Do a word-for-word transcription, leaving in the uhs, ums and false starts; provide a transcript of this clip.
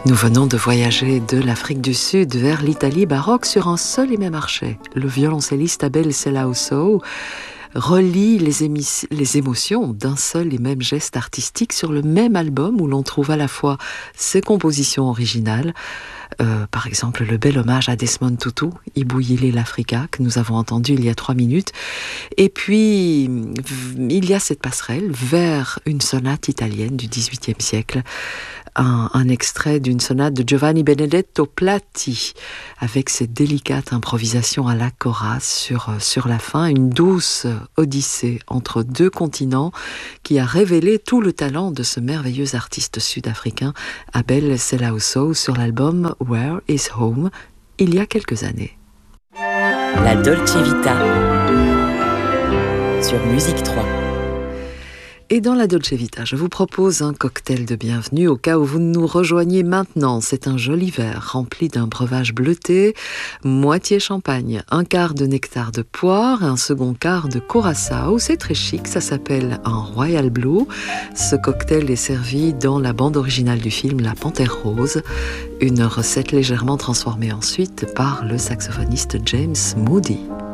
Nous venons de voyager de l'Afrique du Sud vers l'Italie baroque sur un seul et même archet. Le violoncelliste Abel Selaoso relie les, émis- les émotions d'un seul et même geste artistique sur le même album où l'on trouve à la fois ses compositions originales, euh, par exemple le bel hommage à Desmond Tutu, Ibouyile l'Africa, que nous avons entendu il y a trois minutes, et puis il y a cette passerelle vers une sonate italienne du dix-huitième siècle, Un, un extrait d'une sonate de Giovanni Benedetto Platti avec cette délicate improvisation à la chorale sur, sur la fin, une douce odyssée entre deux continents qui a révélé tout le talent de ce merveilleux artiste sud-africain Abel Selaoso sur l'album Where is Home il y a quelques années. La Dolce Vita sur Musique trois. Et dans la Dolce Vita, je vous propose un cocktail de bienvenue au cas où vous nous rejoignez maintenant. C'est un joli verre rempli d'un breuvage bleuté, moitié champagne, un quart de nectar de poire et un second quart de curaçao. C'est très chic, ça s'appelle un Royal Blue. Ce cocktail est servi dans la bande originale du film La Panthère Rose, une recette légèrement transformée ensuite par le saxophoniste James Moody.